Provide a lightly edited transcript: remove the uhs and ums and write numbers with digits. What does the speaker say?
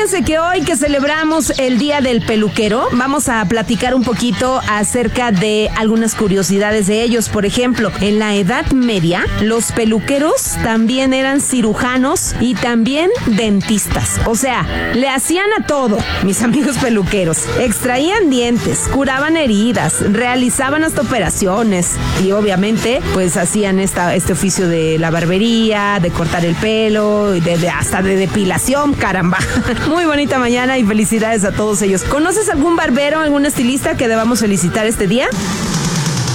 fíjense que hoy que celebramos el Día del Peluquero, vamos a platicar un poquito acerca de algunas curiosidades de ellos. Por ejemplo, en la Edad Media, los peluqueros también eran cirujanos y también dentistas. O sea, le hacían a todo, mis amigos peluqueros. Extraían dientes, curaban heridas, realizaban hasta operaciones y obviamente, pues hacían este oficio de la barbería, de cortar el pelo, hasta de depilación, caramba. Muy bonita mañana y felicidades a todos ellos. ¿Conoces algún barbero, algún estilista que debamos felicitar este día?